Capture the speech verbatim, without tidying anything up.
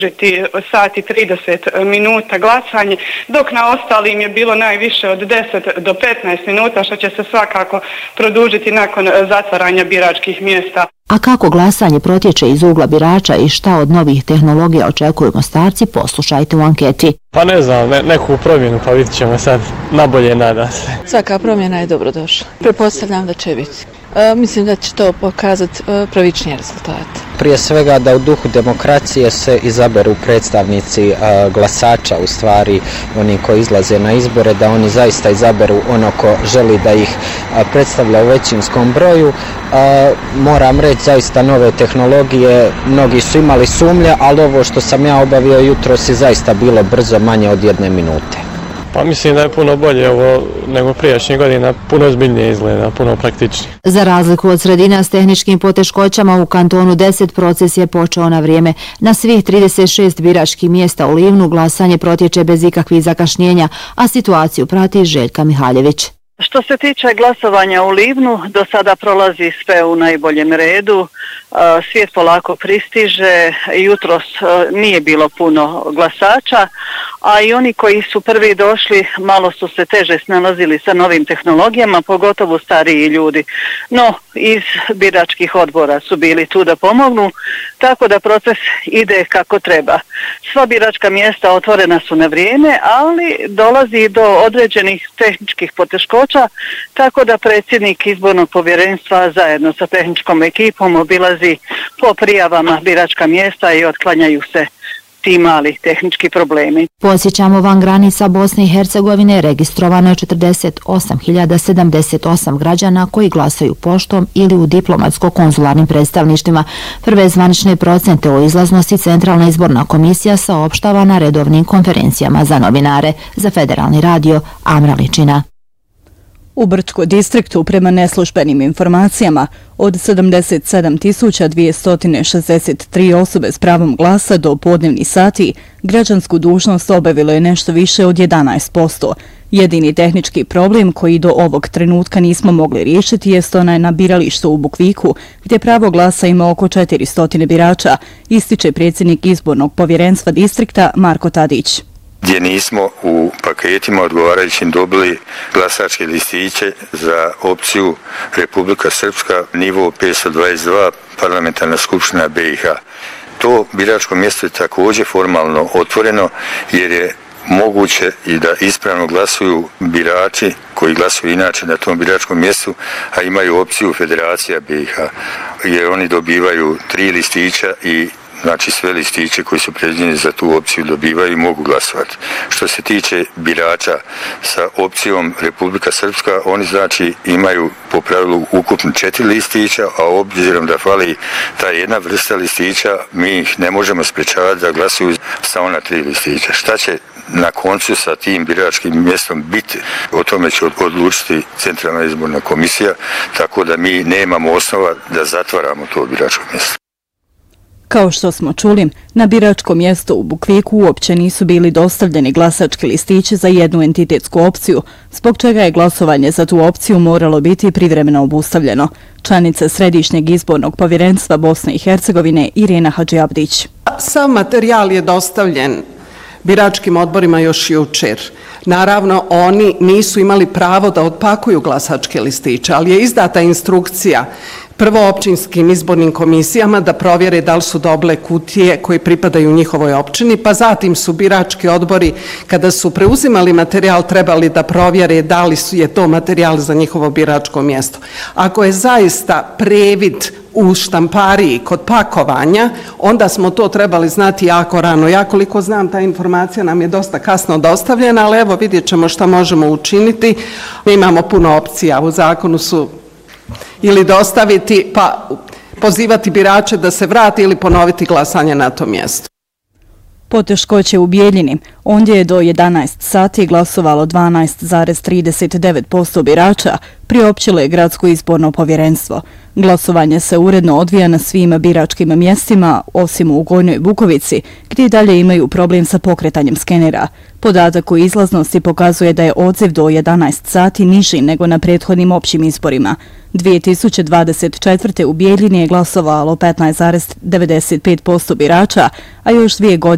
sat i trideset minuta glasanje, dok na ostalim je bilo najviše od deset do petnaest minuta, što će se svakako produžiti nakon zatvaranja biračkih mjesta. A kako glasanje protječe iz ugla birača i šta od novih tehnologija očekuju Mostarci, poslušajte u anketi. Pa ne znam, ne, neku promjenu, pa vidit ćemo sad, nabolje nada se. Svaka promjena je dobrodošla. Pretpostavljam da će biti. E, mislim da će to pokazati e, pravičnije rezultate. Prije svega da u duhu demokracije se izaberu predstavnici a, glasača, u stvari oni koji izlaze na izbore, da oni zaista izaberu ono ko želi da ih a, predstavlja u većinskom broju. A, moram reći zaista nove tehnologije, mnogi su imali sumnje, ali ovo što sam ja obavio jutros je zaista bilo brzo, manje od jedne minute. Pa mislim da je puno bolje ovo nego prijašnjih godina, puno ozbiljnije izgleda, puno praktičnije. Za razliku od sredina s tehničkim poteškoćama u kantonu deset proces je počeo na vrijeme. Na svih trideset šest biračkih mjesta u Livnu glasanje protječe bez ikakvih zakašnjenja, a situaciju prati Željka Mihaljević. Što se tiče glasovanja u Livnu, do sada prolazi sve u najboljem redu. Svijet polako pristiže, jutros nije bilo puno glasača, a i oni koji su prvi došli malo su se teže snalazili sa novim tehnologijama, pogotovo stariji ljudi. No, iz biračkih odbora su bili tu da pomognu, tako da proces ide kako treba. Sva biračka mjesta otvorena su na vrijeme, ali dolazi do određenih tehničkih poteškoća, tako da predsjednik izbornog povjerenstva zajedno sa tehničkom ekipom obilazi po prijavama biračka mjesta i otklanjaju se ti mali tehnički problemi. Podsjećamo, van granica Bosne i Hercegovine registrovano je četrdeset osam hiljada sedamdeset osam građana koji glasaju poštom ili u diplomatsko-konzularnim predstavništvima. Prve zvanične procente o izlaznosti Centralna izborna komisija saopštava na redovnim konferencijama za novinare. Za Federalni radio, Amra Ličina. U Brčko distriktu, prema neslužbenim informacijama, od sedamdeset sedam tisuća dvjesto šezdeset tri osobe s pravom glasa do podnevnih sati, građansku dužnost obavilo je nešto više od jedanaest posto. Jedini tehnički problem koji do ovog trenutka nismo mogli riješiti jest onaj na biralištu u Bukviku, gdje pravo glasa ima oko četiristo birača, ističe predsjednik izbornog povjerenstva distrikta Marko Tadić. Gdje nismo u paketima odgovarajućim dobili glasačke listiće za opciju Republika Srpska, nivo petsto dvadeset dva, parlamentarna skupština B i H. To biračko mjesto je također formalno otvoreno jer je moguće i da ispravno glasuju birači koji glasuju inače na tom biračkom mjestu, a imaju opciju Federacija B i H, jer oni dobivaju tri listića i znači sve listiće koji su predviđeni za tu opciju dobivaju i mogu glasovati. Što se tiče birača sa opcijom Republika Srpska, oni znači imaju po pravilu ukupno četiri listića, a obzirom da fali ta jedna vrsta listića, mi ih ne možemo sprečavati da glasuju sa ona tri listića. Šta će na koncu sa tim biračkim mjestom biti, o tome će odlučiti Centralna izborna komisija, tako da mi nemamo osnova da zatvaramo to biračko mjesto. Kao što smo čuli, na biračko mjesto u Bukviku uopće nisu bili dostavljeni glasački listići za jednu entitetsku opciju, zbog čega je glasovanje za tu opciju moralo biti privremeno obustavljeno. Članica Središnjeg izbornog povjerenstva Bosne i Hercegovine Irena Hadžiabdić. Sav materijal je dostavljen biračkim odborima još jučer. Naravno, oni nisu imali pravo da otpakuju glasačke listiće, ali je izdata instrukcija prvo općinskim izbornim komisijama da provjere da li su doble kutije koji pripadaju njihovoj općini, pa zatim su birački odbori, kada su preuzimali materijal, trebali da provjere da li je to materijal za njihovo biračko mjesto. Ako je zaista previd u štampariji kod pakovanja, onda smo to trebali znati jako rano. Ja koliko znam, ta informacija nam je dosta kasno dostavljena, ali evo vidjet ćemo šta možemo učiniti. Mi imamo puno opcija, u zakonu su ili dostaviti, pa pozivati birače da se vrati ili ponoviti glasanje na tom mjestu. Poteškoće u Bijeljini. Ondje je do jedanaest sati glasovalo dvanaest zarez trideset devet posto birača, priopćilo je Gradsko izborno povjerenstvo. Glasovanje se uredno odvija na svim biračkim mjestima, osim u Gornjoj Bukovici, gdje dalje imaju problem sa pokretanjem skenera. Podatak o izlaznosti pokazuje da je odziv do jedanaest sati niži nego na prethodnim općim izborima. dvije tisuće dvadeset četvrte. u Bijeljini je glasovalo petnaest zarez devedeset pet posto birača, a još dvije godine